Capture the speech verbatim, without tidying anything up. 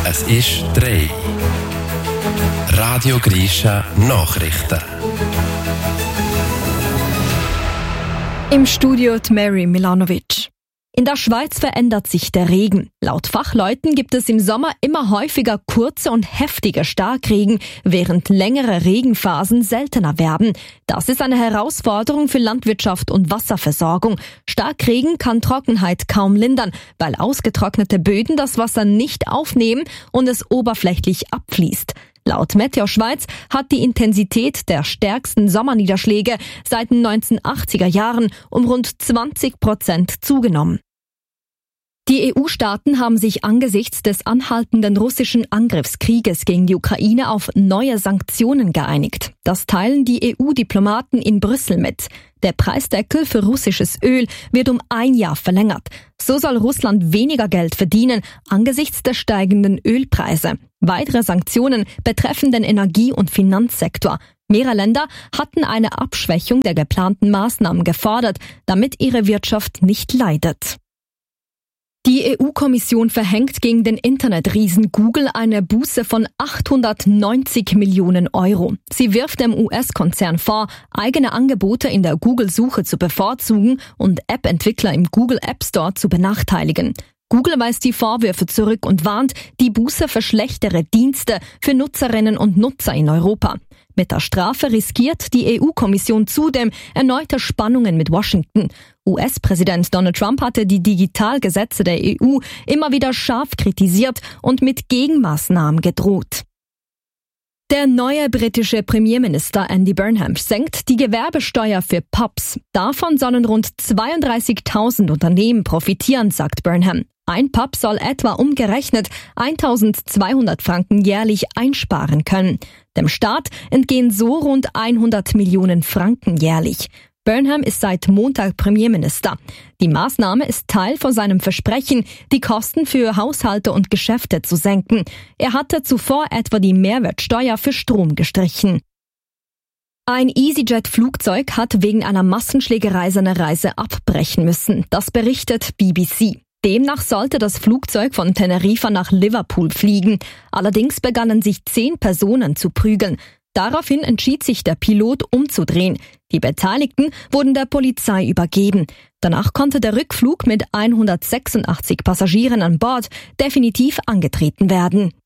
Es ist drei. Radio Grisha Nachrichten. Im Studio die Mary Milanovic. In der Schweiz verändert sich der Regen. Laut Fachleuten gibt es im Sommer immer häufiger kurze und heftige Starkregen, während längere Regenphasen seltener werden. Das ist eine Herausforderung für Landwirtschaft und Wasserversorgung. Starkregen kann Trockenheit kaum lindern, weil ausgetrocknete Böden das Wasser nicht aufnehmen und es oberflächlich abfließt. Laut Meteo Schweiz hat die Intensität der stärksten Sommerniederschläge seit den neunzehnhundertachtziger Jahren um rund zwanzig Prozent zugenommen. Die E U-Staaten haben sich angesichts des anhaltenden russischen Angriffskrieges gegen die Ukraine auf neue Sanktionen geeinigt. Das teilen die E U-Diplomaten in Brüssel mit. Der Preisdeckel für russisches Öl wird um ein Jahr verlängert. So soll Russland weniger Geld verdienen angesichts der steigenden Ölpreise. Weitere Sanktionen betreffen den Energie- und Finanzsektor. Mehrere Länder hatten eine Abschwächung der geplanten Maßnahmen gefordert, damit ihre Wirtschaft nicht leidet. Die E U-Kommission verhängt gegen den Internetriesen Google eine Buße von achthundertneunzig Millionen Euro. Sie wirft dem U S-Konzern vor, eigene Angebote in der Google-Suche zu bevorzugen und App-Entwickler im Google App Store zu benachteiligen. Google weist die Vorwürfe zurück und warnt, die Buße verschlechtere Dienste für Nutzerinnen und Nutzer in Europa. Mit der Strafe riskiert die E U-Kommission zudem erneute Spannungen mit Washington. U S-Präsident Donald Trump hatte die Digitalgesetze der E U immer wieder scharf kritisiert und mit Gegenmaßnahmen gedroht. Der neue britische Premierminister Andy Burnham senkt die Gewerbesteuer für Pubs. Davon sollen rund zweiunddreißigtausend Unternehmen profitieren, sagt Burnham. Ein Pub soll etwa umgerechnet eintausendzweihundert Franken jährlich einsparen können. Dem Staat entgehen so rund hundert Millionen Franken jährlich. Burnham ist seit Montag Premierminister. Die Maßnahme ist Teil von seinem Versprechen, die Kosten für Haushalte und Geschäfte zu senken. Er hatte zuvor etwa die Mehrwertsteuer für Strom gestrichen. Ein EasyJet-Flugzeug hat wegen einer Massenschlägerei seine Reise abbrechen müssen. Das berichtet B B C. Demnach sollte das Flugzeug von Teneriffa nach Liverpool fliegen. Allerdings begannen sich zehn Personen zu prügeln. Daraufhin entschied sich der Pilot umzudrehen. Die Beteiligten wurden der Polizei übergeben. Danach konnte der Rückflug mit hundertsechsundachtzig Passagieren an Bord definitiv angetreten werden.